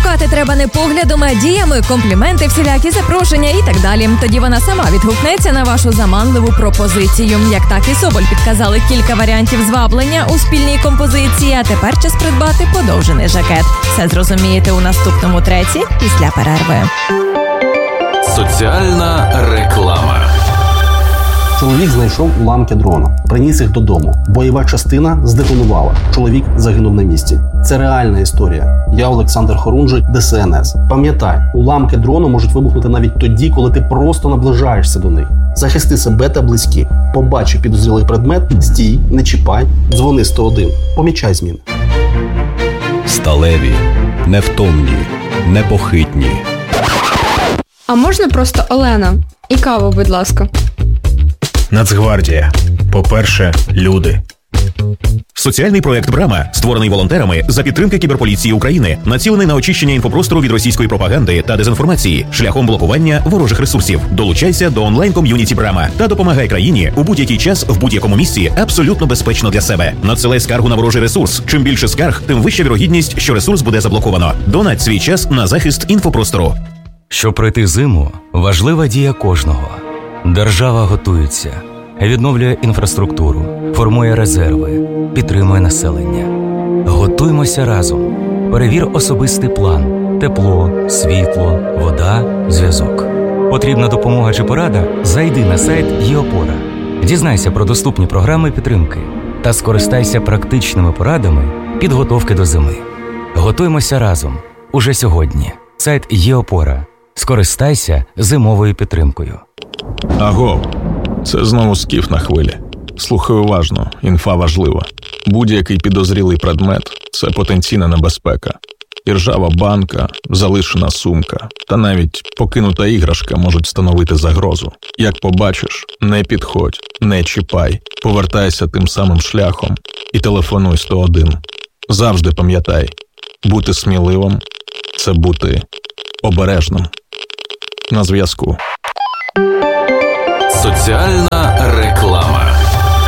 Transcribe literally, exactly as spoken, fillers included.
Шокувати треба не поглядом, а діями, компліменти, всілякі запрошення і так далі. Тоді вона сама відгукнеться на вашу заманливу пропозицію. Як так і Соболь підказали кілька варіантів зваблення у спільній композиції, а тепер час придбати подовжений жакет. Все зрозумієте у наступному треці після перерви. Соціальна реклама. Чоловік знайшов уламки дрона, приніс їх додому. Бойова частина здетонувала. Чоловік загинув на місці. Це реальна історія. Я Олександр Хорунжий, Де Ес Ен Ес. Пам'ятай, уламки дрону можуть вибухнути навіть тоді, коли ти просто наближаєшся до них. Захисти себе та близьких. Побачив підозрілий предмет, стій, не чіпай, дзвони сто один. Помічай зміни. Сталеві, невтомні, непохитні. А можна просто Олена? І каву, будь ласка. Нацгвардія. По-перше, люди. Соціальний проект «Брама», створений волонтерами за підтримки Кіберполіції України, націлений на очищення інфопростору від російської пропаганди та дезінформації шляхом блокування ворожих ресурсів. Долучайся до онлайн-ком'юніті «Брама» та допомагай країні у будь-який час, в будь-якому місці, абсолютно безпечно для себе. Надсилай скаргу на ворожий ресурс. Чим більше скарг, тим вища вірогідність, що ресурс буде заблоковано. Донать свій час на захист інфопростору. Щоб пройти зиму, важлива дія кожного. Держава готується, відновлює інфраструктуру, формує резерви, підтримує населення. Готуймося разом. Перевір особистий план. Тепло, світло, вода, зв'язок. Потрібна допомога чи порада? Зайди на сайт ЄОпора. Дізнайся про доступні програми підтримки та скористайся практичними порадами підготовки до зими. Готуймося разом. Уже сьогодні. Сайт ЄОпора. Скористайся зимовою підтримкою. Агов, це знову скіф на хвилі. Слухай уважно, інфа важлива. Будь-який підозрілий предмет – це потенційна небезпека. Іржава банка, залишена сумка та навіть покинута іграшка можуть становити загрозу. Як побачиш, не підходь, не чіпай, повертайся тим самим шляхом і телефонуй сто один. Завжди пам'ятай, бути сміливим – це бути обережним. На зв'язку. Соціальна